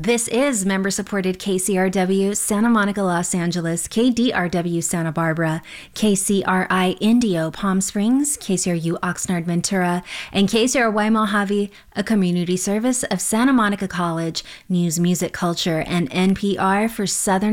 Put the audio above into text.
This is member-supported KCRW Santa Monica, Los Angeles, KDRW Santa Barbara, KCRI Indio Palm Springs, KCRU Oxnard Ventura, and KCRY Mojave, a community service of Santa Monica College, News, Music, Culture, and NPR for Southern